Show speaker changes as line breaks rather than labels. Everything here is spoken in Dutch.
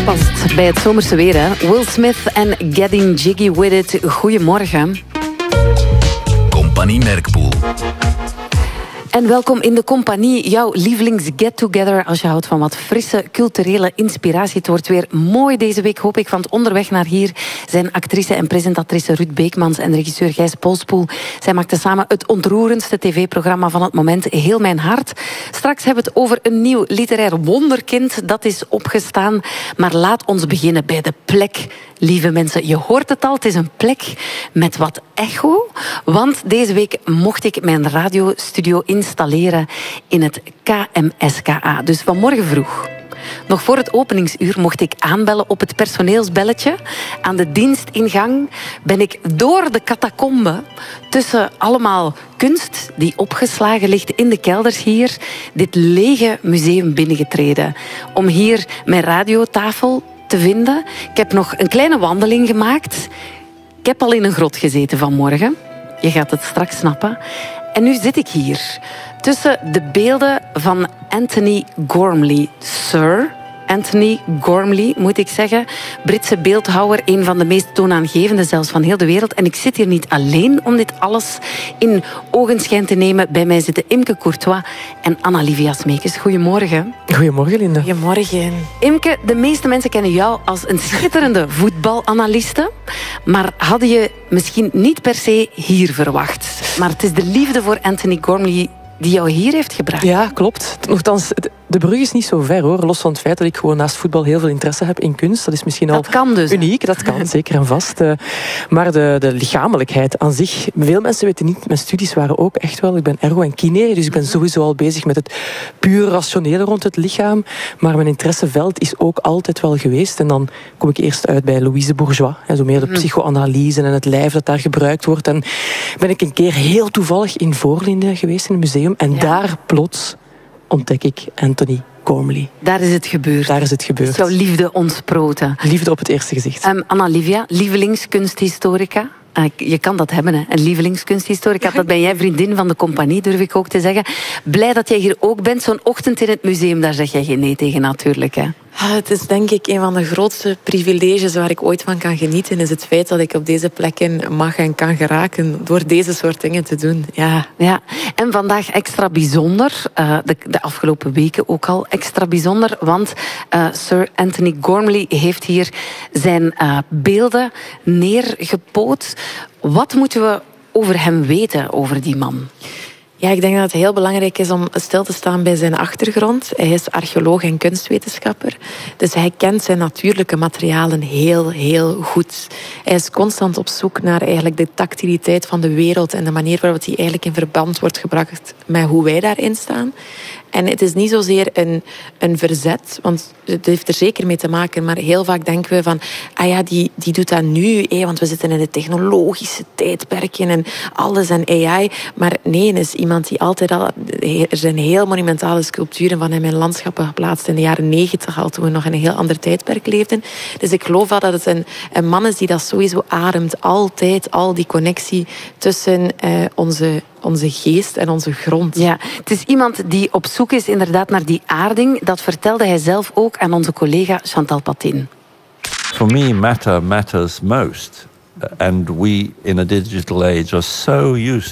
Past bij het zomerse weer, hè? Will Smith en Getting Jiggy With It. Goedemorgen.
Compagnie Merkpoel.
En welkom in de compagnie, jouw lievelings-get-together als je houdt van wat frisse culturele inspiratie. Het wordt weer mooi deze week, hoop ik, want onderweg naar hier zijn actrice en presentatrice Ruud Beekmans en regisseur Gijs Polspoel. Zij maakten samen het ontroerendste tv-programma van het moment, Heel Mijn Hart. Straks hebben we het over een nieuw literair wonderkind dat is opgestaan. Maar laat ons beginnen bij de plek, lieve mensen. Je hoort het al, het is een plek met wat echo. Want deze week mocht ik mijn radiostudio installeren in het KMSKA. Dus vanmorgen vroeg, nog voor het openingsuur, mocht ik aanbellen op het personeelsbelletje. Aan de dienstingang ben ik door de catacombe tussen allemaal kunst die opgeslagen ligt in de kelders hier, dit lege museum binnengetreden. Om hier mijn radiotafel te vinden. Ik heb nog een kleine wandeling gemaakt. Ik heb al in een grot gezeten vanmorgen. Je gaat het straks snappen. En nu zit ik hier, tussen de beelden van Antony Gormley. Sir Antony Gormley, moet ik zeggen. Britse beeldhouwer, een van de meest toonaangevende zelfs van heel de wereld. En ik zit hier niet alleen om dit alles in ogenschijn te nemen. Bij mij zitten Imke Courtois en Anna-Livia Smeekens. Goedemorgen.
Goedemorgen, Linda.
Goedemorgen.
Imke, de meeste mensen kennen jou als een schitterende voetbalanaliste. Maar hadden je misschien niet per se hier verwacht. Maar het is de liefde voor Antony Gormley die jou hier heeft gebracht.
Ja, klopt. Nochtans, de brug is niet zo ver, hoor. Los van het feit dat ik gewoon naast voetbal heel veel interesse heb in kunst. Dat is misschien al uniek. Dat kan, zeker en vast. Maar de lichamelijkheid aan zich... Veel mensen weten niet, mijn studies waren ook echt wel... Ik ben ergo en kine, dus ik ben sowieso al bezig met het puur rationele rond het lichaam. Maar mijn interesseveld is ook altijd wel geweest. En dan kom ik eerst uit bij Louise Bourgeois. Zo meer de psychoanalyse en het lijf dat daar gebruikt wordt. En ben ik een keer heel toevallig in Voorlinden geweest in het museum. En daar plots ontdek ik Antony Gormley.
Daar is het gebeurd.
Daar is het gebeurd.
Is jouw liefde ontsproten.
Liefde op het eerste gezicht.
Anna-Livia, lievelingskunsthistorica. Je kan dat hebben, hè? Een lievelingskunsthistorica. Dat ben jij, vriendin van de compagnie, durf ik ook te zeggen. Blij dat jij hier ook bent. Zo'n ochtend in het museum, daar zeg jij geen nee tegen natuurlijk, hè?
Het is denk ik een van de grootste privileges waar ik ooit van kan genieten, is het feit dat ik op deze plekken mag en kan geraken door deze soort dingen te doen.
Ja. En vandaag extra bijzonder, de afgelopen weken ook al extra bijzonder, want Sir Antony Gormley heeft hier zijn beelden neergepoot. Wat moeten we over hem weten, over die man?
Ja, ik denk dat het heel belangrijk is om stil te staan bij zijn achtergrond. Hij is archeoloog en kunstwetenschapper. Dus hij kent zijn natuurlijke materialen heel, heel goed. Hij is constant op zoek naar eigenlijk de tactiliteit van de wereld en de manier waarop die eigenlijk in verband wordt gebracht met hoe wij daarin staan. En het is niet zozeer een verzet, want het heeft er zeker mee te maken. Maar heel vaak denken we van, die doet dat nu, want we zitten in het technologische tijdperkje en alles en AI. Maar nee, het is iemand die altijd al... Er zijn heel monumentale sculpturen van hem in landschappen geplaatst in de jaren 90, al toen we nog in een heel ander tijdperk leefden. Dus ik geloof wel dat het een man is die dat sowieso ademt. Altijd al die connectie tussen onze geest en onze grond.
Ja, het is iemand die op zoek is inderdaad naar die aarding. Dat vertelde hij zelf ook aan onze collega Chantal Patin.
For me, matter matters most. And we, in a digital age, are so used